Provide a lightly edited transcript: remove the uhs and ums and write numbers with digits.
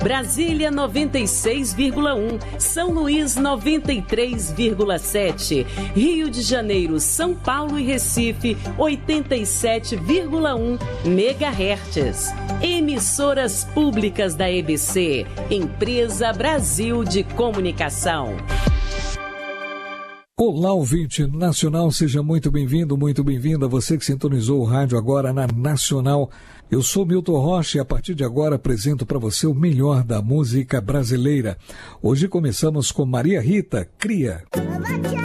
Brasília 96,1, São Luís 93,7, Rio de Janeiro, São Paulo e Recife 87,1 MHz. Emissoras públicas da EBC, Empresa Brasil de Comunicação. Olá, ouvinte nacional, seja muito bem-vindo, muito bem-vinda, você que sintonizou o rádio agora na Nacional. Eu sou Milton Rocha e a partir de agora apresento para você o melhor da música brasileira. Hoje começamos com Maria Rita, Cria.